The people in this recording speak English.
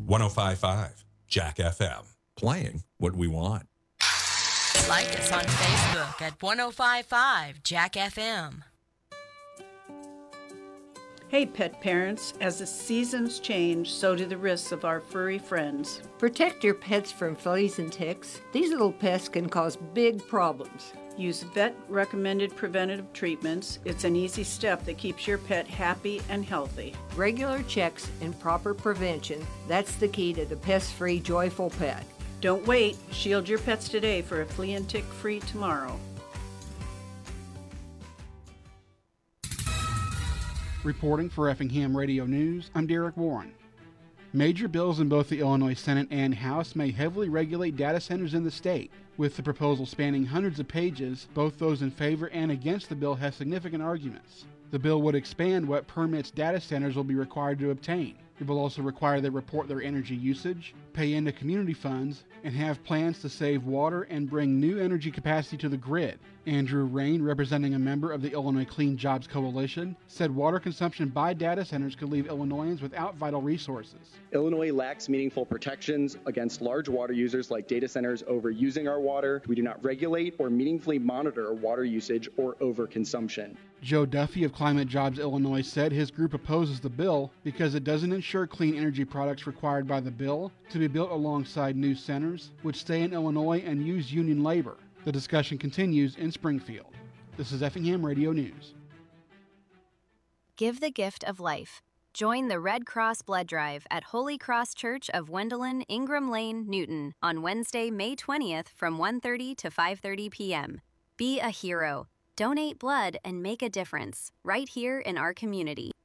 105.5 Jack FM. Playing what we want. Like us on Facebook at 105.5 Jack FM. Hey pet parents, as the seasons change, so do the risks of our furry friends. Protect your pets from fleas and ticks. These little pests can cause big problems. Use vet-recommended preventative treatments. It's an easy step that keeps your pet happy and healthy. Regular checks and proper prevention, that's the key to the pest-free, joyful pet. Don't wait. Shield your pets today for a flea and tick-free tomorrow. Reporting for Effingham Radio News, I'm Derek Warren. Major bills in both the Illinois Senate and House may heavily regulate data centers in the state. With the proposal spanning hundreds of pages, both those in favor and against the bill have significant arguments. The bill would expand what permits data centers will be required to obtain. It will also require they report their energy usage, pay into community funds, and have plans to save water and bring new energy capacity to the grid. Andrew Rain, representing a member of the Illinois Clean Jobs Coalition, said water consumption by data centers could leave Illinoisans without vital resources. Illinois lacks meaningful protections against large water users like data centers overusing our water. We do not regulate or meaningfully monitor water usage or overconsumption. Joe Duffy of Climate Jobs Illinois said his group opposes the bill because it doesn't ensure clean energy products required by the bill to be built alongside new centers, which stay in Illinois and use union labor. The discussion continues in Springfield. This is Effingham Radio News. Give the gift of life. Join the Red Cross Blood Drive at Holy Cross Church of Wendelin, Ingram Lane, Newton on Wednesday, May 20th from 1:30 to 5:30 p.m. Be a hero. Donate blood and make a difference right here in our community.